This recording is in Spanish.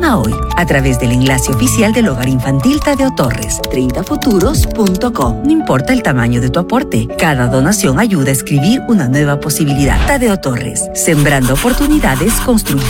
Llama hoy a través del enlace oficial del Hogar Infantil Tadeo Torres, 30futuros.com. No importa el tamaño de tu aporte, cada donación ayuda a escribir una nueva posibilidad. Tadeo Torres, sembrando oportunidades, construyendo